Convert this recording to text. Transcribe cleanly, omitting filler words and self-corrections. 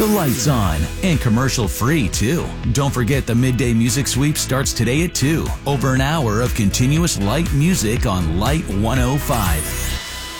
the lights on. And commercial free, too. Don't forget the Midday Music Sweep starts today at 2. Over an hour of continuous light music on Light 105.